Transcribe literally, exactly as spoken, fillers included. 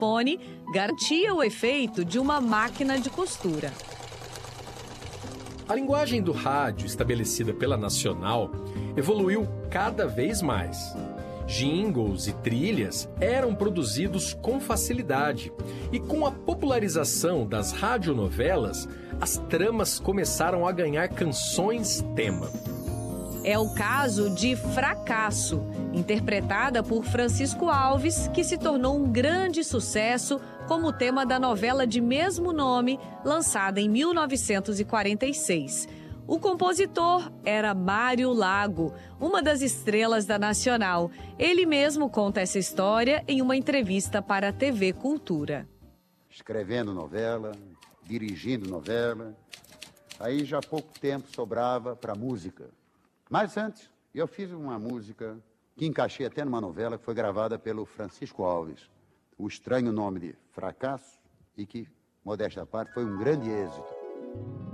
microfone garantia o efeito de uma máquina de costura. A linguagem do rádio estabelecida pela Nacional evoluiu cada vez mais. Jingles e trilhas eram produzidos com facilidade e com a popularização das radionovelas, as tramas começaram a ganhar canções-tema. É o caso de Fracasso, interpretada por Francisco Alves, que se tornou um grande sucesso como tema da novela de mesmo nome, lançada em mil novecentos e quarenta e seis. O compositor era Mário Lago, uma das estrelas da Nacional. Ele mesmo conta essa história em uma entrevista para a T V Cultura. Escrevendo novela, dirigindo novela, aí já há pouco tempo sobrava para música. Mas antes, eu fiz uma música que encaixei até numa novela que foi gravada pelo Francisco Alves. O estranho nome de Fracasso e que, modéstia à parte, foi um grande êxito.